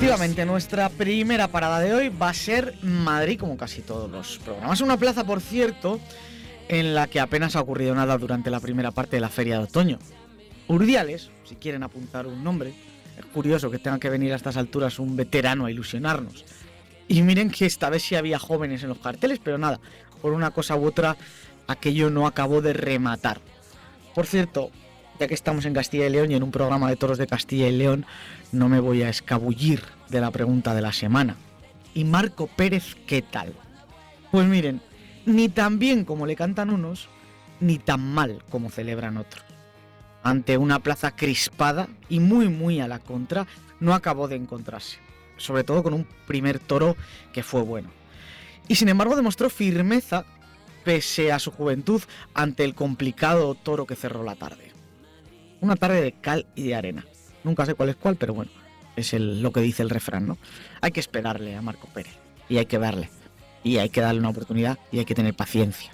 Efectivamente, nuestra primera parada de hoy va a ser Madrid, como casi todos los programas. Una plaza, por cierto, en la que apenas ha ocurrido nada durante la primera parte de la Feria de Otoño. Urdiales, si quieren apuntar un nombre. Es curioso que tenga que venir a estas alturas un veterano a ilusionarnos. Y miren que esta vez sí había jóvenes en los carteles, pero nada, por una cosa u otra, aquello no acabó de rematar. Por cierto, ya que estamos en Castilla y León y en un programa de toros de Castilla y León, no me voy a escabullir de la pregunta de la semana. ¿Y Marco Pérez qué tal? Pues miren, ni tan bien como le cantan unos, ni tan mal como celebran otros. Ante una plaza crispada y muy a la contra, no acabó de encontrarse. Sobre todo con un primer toro que fue bueno. Y sin embargo demostró firmeza pese a su juventud ante el complicado toro que cerró la tarde. Una tarde de cal y de arena. Nunca sé cuál es cuál, pero bueno, es lo que dice el refrán, ¿no? Hay que esperarle a Marco Pérez y hay que verle y hay que darle una oportunidad y hay que tener paciencia.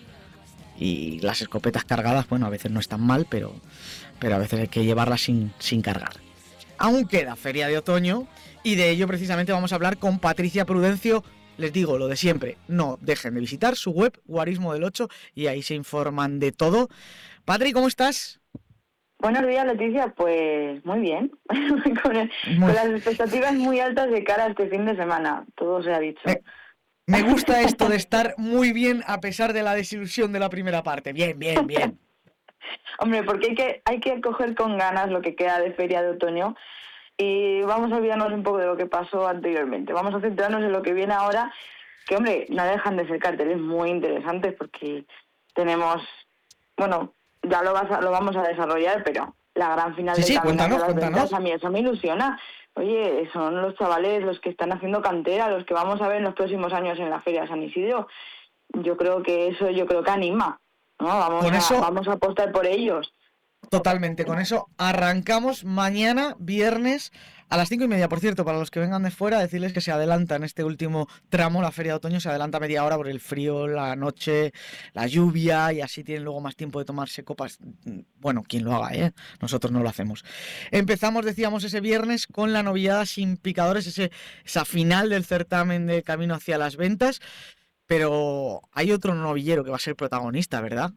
Y las escopetas cargadas, bueno, a veces no están mal, pero a veces hay que llevarlas sin cargar. Aún queda Feria de Otoño y de ello precisamente vamos a hablar con Patricia Prudencio. Les digo lo de siempre, no dejen de visitar su web Guarismo del 8 y ahí se informan de todo. Patri, ¿cómo estás? Buenos días, Leticia. Pues muy bien, con las expectativas muy altas de cara a este fin de semana, todo se ha dicho. Me gusta esto de estar muy bien a pesar de la desilusión de la primera parte. Bien. Hombre, porque hay que coger con ganas lo que queda de Feria de Otoño y vamos a olvidarnos un poco de lo que pasó anteriormente. Vamos a centrarnos en lo que viene ahora, que, hombre, no dejan de ser carteles muy interesantes porque tenemos, bueno, ya lo vamos a desarrollar, pero la gran final del Camino hacia las Ventas, a mí eso me ilusiona. Oye, son los chavales los que están haciendo cantera, los que vamos a ver en los próximos años en la Feria de San Isidro. Yo creo que anima, ¿no? Vamos a apostar por ellos. Totalmente, con eso arrancamos mañana, viernes, a las 5:30. Por cierto, para los que vengan de fuera, decirles que se adelanta en este último tramo, la Feria de Otoño, se adelanta media hora por el frío, la noche, la lluvia, y así tienen luego más tiempo de tomarse copas. Bueno, quien lo haga, nosotros no lo hacemos. Empezamos, decíamos, ese viernes con la novillada sin picadores, esa final del certamen de Camino hacia las Ventas, pero hay otro novillero que va a ser protagonista, ¿verdad?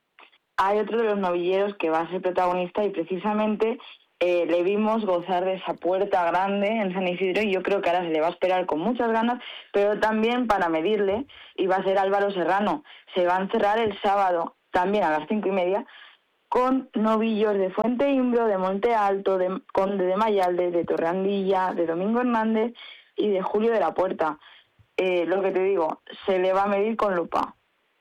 Hay otro de los novilleros que va a ser protagonista y precisamente le vimos gozar de esa puerta grande en San Isidro y yo creo que ahora se le va a esperar con muchas ganas, pero también para medirle, y va a ser Álvaro Serrano. Se va a encerrar el sábado, también a las 5:30, con novillos de Fuente Imbro, de Monte Alto, de Conde de Mayalde, de Torreandilla, de Domingo Hernández y de Julio de la Puerta. Lo que te digo, se le va a medir con lupa.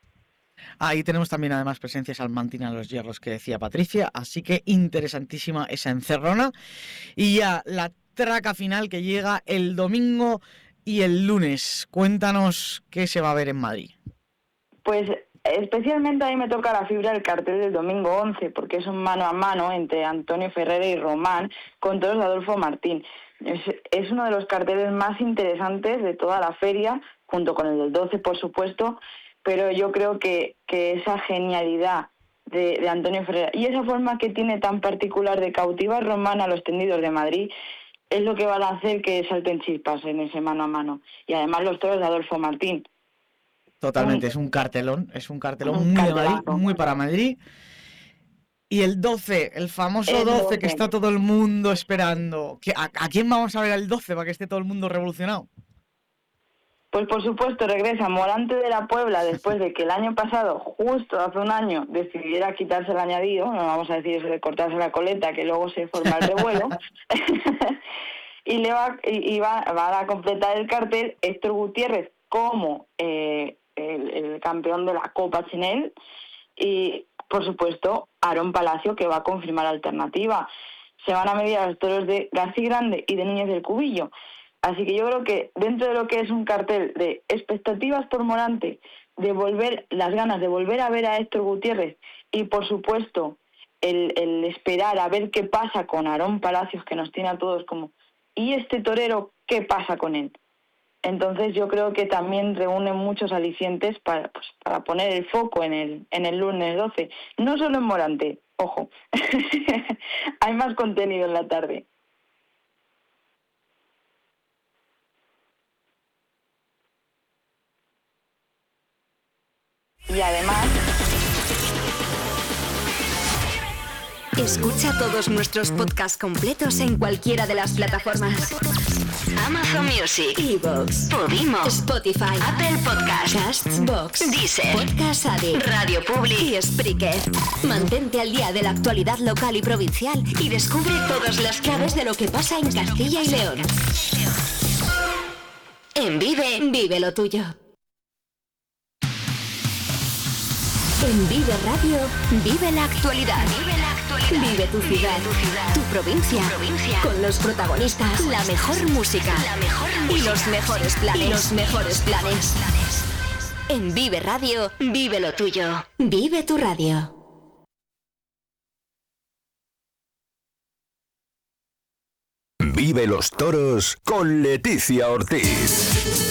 Ahí tenemos también además presencia salmantina en los hierros que decía Patricia, así que interesantísima esa encerrona. Y ya la traca final que llega el domingo y el lunes. Cuéntanos qué se va a ver en Madrid. Pues especialmente a mí me toca la fibra del cartel del domingo 11, porque es un mano a mano entre Antonio Ferrera y Román con toros de Adolfo Martín. Es uno de los carteles más interesantes de toda la feria, junto con el del 12, por supuesto, pero yo creo que esa genialidad de Antonio Ferrera y esa forma que tiene tan particular de cautivar Román a los tendidos de Madrid es lo que va a hacer que salten chispas en ese mano a mano. Y además los toros de Adolfo Martín. Totalmente, es un cartelón muy de Madrid, muy para Madrid. Y el 12, el famoso 12 que está todo el mundo esperando. ¿A quién vamos a ver el 12 para que esté todo el mundo revolucionado? Pues por supuesto regresa Morante de la Puebla después de que el año pasado, justo hace un año, decidiera quitarse el añadido, no vamos a decir eso de cortarse la coleta, que luego se forma el revuelo, y va a completar el cartel Héctor Gutiérrez como el campeón de la Copa Chenel y, por supuesto, Aarón Palacio, que va a confirmar la alternativa. Se van a medir a los toros de García Grande y de Núñez del Cubillo. Así que yo creo que dentro de lo que es un cartel de expectativas por Morante, las ganas de volver a ver a Héctor Gutiérrez y, por supuesto, el esperar a ver qué pasa con Aarón Palacios, que nos tiene a todos como, ¿y este torero qué pasa con él? Entonces yo creo que también reúne muchos alicientes para poner el foco en el lunes 12. No solo en Morante, ojo, hay más contenido en la tarde. Escucha todos nuestros podcasts completos en cualquiera de las plataformas: Amazon Music, iVoox, Podimo, Spotify, Apple Podcasts, Castbox, Deezer, Podcast Addict, Radio Public y Spreaker. Mantente al día de la actualidad local y provincial y descubre todas las claves de lo que pasa en Castilla y León. En Vive, vive lo tuyo. En Vive Radio, vive la actualidad. Vive tu ciudad, tu provincia, con los protagonistas, la mejor música y los mejores planes. En Vive Radio, vive lo tuyo. Vive tu radio. Vive los toros con Leticia Ortiz.